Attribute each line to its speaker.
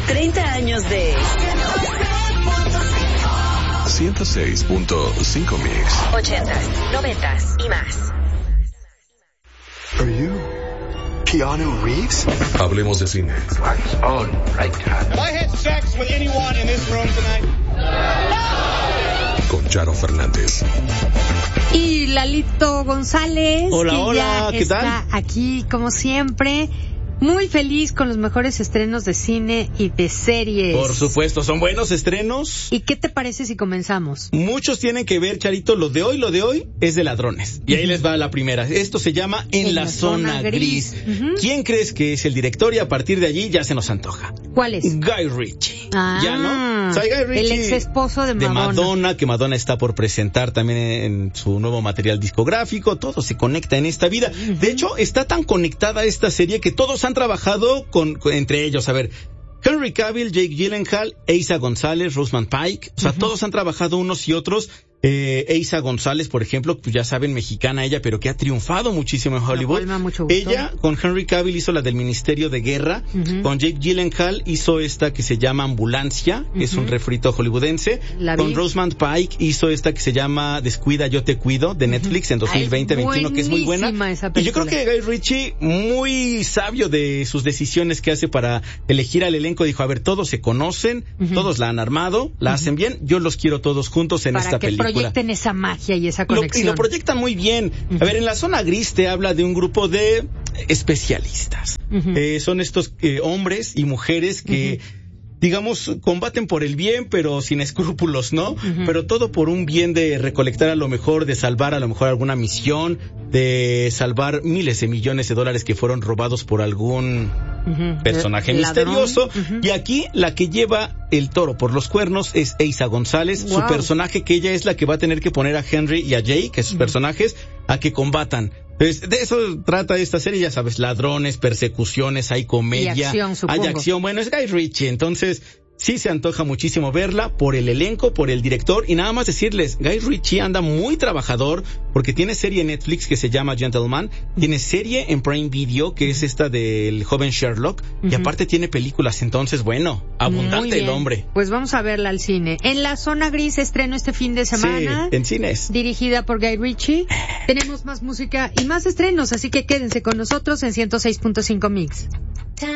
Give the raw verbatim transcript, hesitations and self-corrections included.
Speaker 1: treinta años de
Speaker 2: ciento seis punto cinco Mix.
Speaker 1: ochentas, noventas y más.
Speaker 3: Are you Keanu Reeves?
Speaker 2: Hablemos de cine.
Speaker 4: Oh, right time.
Speaker 5: Have I had sex with anyone in this room tonight?
Speaker 2: Con Charo Fernández.
Speaker 6: Y Lalito González.
Speaker 7: Hola,
Speaker 6: que
Speaker 7: hola,
Speaker 6: ya
Speaker 7: ¿qué
Speaker 6: está
Speaker 7: tal?
Speaker 6: aquí, como siempre. Muy feliz con los mejores estrenos de cine y de series.
Speaker 7: Por supuesto, son buenos estrenos.
Speaker 6: ¿Y qué te parece si comenzamos?
Speaker 7: Muchos tienen que ver, Charito, lo de hoy, lo de hoy es de ladrones. Y ahí les va la primera. Esto se llama En, en la, la zona, zona gris. gris. Uh-huh. ¿Quién crees que es el director? Y a partir de allí ya se nos antoja.
Speaker 6: ¿Cuál es?
Speaker 7: Guy Ritchie.
Speaker 6: Ah,
Speaker 7: ¿Ya no? O sea, Guy Ritchie,
Speaker 6: el ex esposo de Madonna.
Speaker 7: De Madonna, que Madonna está por presentar también en, en su nuevo material discográfico. Todo se conecta en esta vida. Uh-huh. De hecho, está tan conectada esta serie que todos han trabajado Con, con, entre ellos, a ver, Henry Cavill, Jake Gyllenhaal, Eiza González, Rosamund Pike, o sea, uh-huh. todos han trabajado unos y otros. Eh, Eiza González, por ejemplo, pues ya saben, mexicana ella, pero que ha triunfado muchísimo en Hollywood. Ella con Henry Cavill hizo la del Ministerio de Guerra, uh-huh. con Jake Gyllenhaal hizo esta que se llama Ambulancia, que uh-huh. es un refrito hollywoodense. Con Rosamund Pike hizo esta que se llama Descuida, yo te cuido, de Netflix, uh-huh. en dos mil veinte veintiuno, que es muy buena. Y yo creo que Guy Ritchie, muy sabio de sus decisiones que hace para elegir al elenco, dijo, a ver, todos se conocen, uh-huh. todos la han armado, la uh-huh. hacen bien, yo los quiero todos juntos en
Speaker 6: para
Speaker 7: esta
Speaker 6: que
Speaker 7: película.
Speaker 6: Proyecten esa magia y esa conexión.
Speaker 7: Lo, y lo proyectan muy bien. Uh-huh. A ver, en la zona gris te habla de un grupo de especialistas. Uh-huh. Eh, son estos eh, hombres y mujeres que, uh-huh. digamos, combaten por el bien, pero sin escrúpulos, ¿no? Uh-huh. Pero todo por un bien de recolectar a lo mejor, de salvar a lo mejor alguna misión, de salvar miles de millones de dólares que fueron robados por algún uh-huh. personaje Ladrón. misterioso. Uh-huh. Y aquí la que lleva el toro por los cuernos es Eiza González, wow. su personaje, que ella es la que va a tener que poner a Henry y a Jay, que sus uh-huh. personajes, a que combatan. Entonces, de eso trata esta serie, ya sabes, ladrones, persecuciones, hay comedia,
Speaker 6: y acción, supongo.
Speaker 7: hay acción. Bueno, es Guy Ritchie, entonces sí se antoja muchísimo verla por el elenco, por el director, y nada más decirles, Guy Ritchie anda muy trabajador porque tiene serie en Netflix que se llama Gentleman, tiene serie en Prime Video que es esta del joven Sherlock, uh-huh. y aparte tiene películas, entonces bueno, abundante el hombre.
Speaker 6: Pues vamos a verla al cine. En la zona gris estreno este fin de semana.
Speaker 7: Sí, en cines.
Speaker 6: Dirigida por Guy Ritchie. Tenemos más música y más estrenos, así que quédense con nosotros en ciento seis punto cinco Mix.